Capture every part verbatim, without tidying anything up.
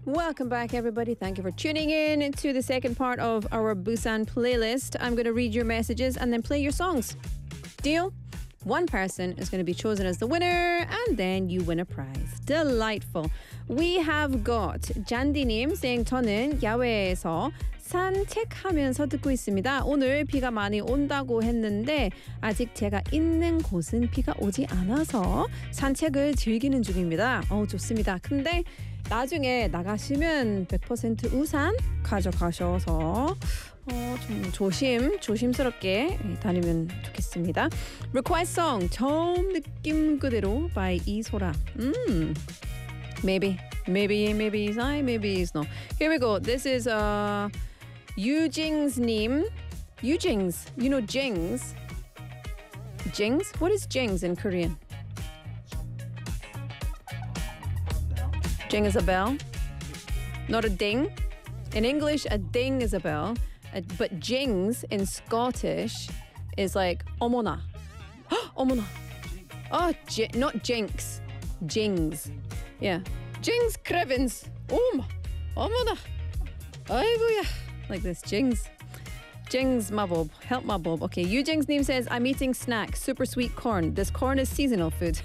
Welcome back, everybody. Thank you for tuning in to the second part of our Busan playlist. I'm going to read your messages and then play your songs. Deal? One person is going to be chosen as the winner and then you win a prize. Delightful. We have got 잔디님 saying 저는 야외에서 산책하면서 듣고 있습니다. 오늘 비가 많이 온다고 했는데 아직 제가 있는 곳은 비가 오지 않아서 산책을 즐기는 중입니다. 어, 좋습니다. 근데 나중에 나가시면 백 퍼센트 우산 가져가셔서 어, 좀 조심, 조심스럽게 다니면 좋겠습니다. Request song 처음 느낌 그대로 by 이소라. 음, maybe, maybe, maybe it's I, maybe it's no. Here we go. This is uh, Yujings-님. Yujings, you know Jings? Jings? What is Jings in Korean? Jing is a bell, not a ding. In English, a ding is a bell, uh, but jings in Scottish is like 어머나, 어머나. Oh, j- not jinx, jings. Yeah, jings crevens. Oh, 어머나, 아이고야, like this, jings. Jings, my bob. Help my bob. Okay, Euging's name says, I'm eating snack, super sweet corn. This corn is seasonal food.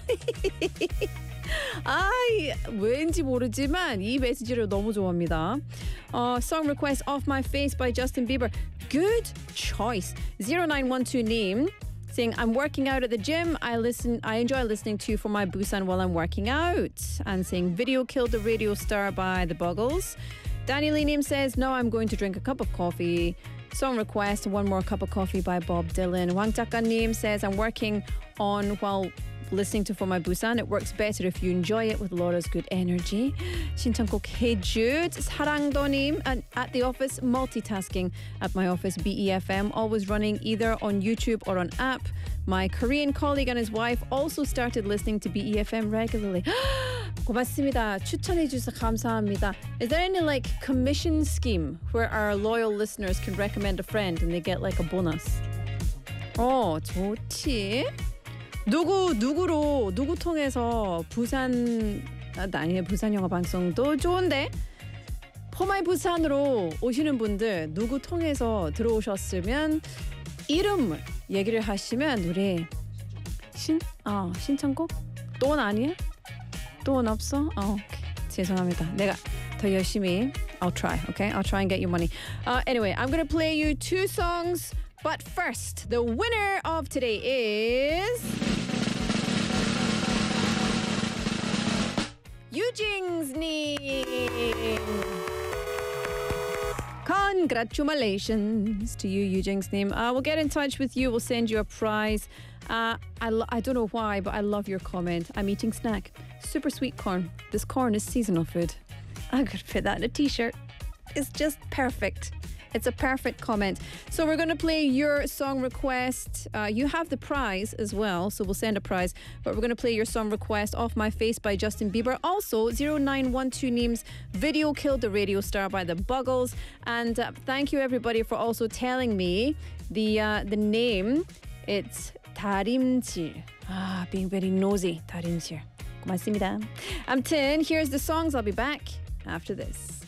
아이, 왠지 모르지만 이 메시지를 너무 좋아합니다. Uh, song request Off My Face by Justin Bieber. Good choice. zero nine one two name saying, I'm working out at the gym. I listen. I enjoy listening to you for my Busan while I'm working out. And saying, Video Killed the Radio Star by The Buggles. Danny Lee name says, no, I'm going to drink a cup of coffee. Song request, One More Cup of Coffee by Bob Dylan. Wang Chaka name says, I'm working on while listening to For My Busan. It works better if you enjoy it with Laura's good energy. 신청곡 Hey Jude. 사랑도님 at, at the office, multitasking at my office, B E F M, always running either on YouTube or on app. My Korean colleague and his wife also started listening to B E F M regularly. 고맙습니다. 추천해 주셔서 감사합니다. Is there any like commission scheme where our loyal listeners can recommend a friend and they get like a bonus? 어, 좋지. 누구 누구로 누구 통해서 부산 아, 아니 부산 영어 방송도 좋은데 포마이 부산으로 오시는 분들 누구 통해서 들어오셨으면 이름을 얘기를 하시면 우리 신 아 신청곡 돈 아니야? 돈 없어? 어, 오케이. 죄송합니다. 내가 더 열심히 I'll try, okay? I'll try and get you money. Uh, anyway, I'm gonna play you two songs, but first, the winner of today is Euging's-님. Congratulations to you, Euging's-님. Uh, we'll get in touch with you. We'll send you a prize. Uh, I, lo- I don't know why, but I love your comment. I'm eating snack. Super sweet corn. This corn is seasonal food. I could fit that in a t-shirt. It's just perfect. It's a perfect comment. So we're going to play your song request. Uh, you have the prize as well, so we'll send a prize. But we're going to play your song request, Off My Face by Justin Bieber. Also, zero nine one two names, Video Killed the Radio Star by The Buggles. And uh, thank you, everybody, for also telling me the uh, the name. It's 다림질. Ah, being very nosy. 다림질. 고맙습니다. 아무튼, here's the songs. I'll be back after this.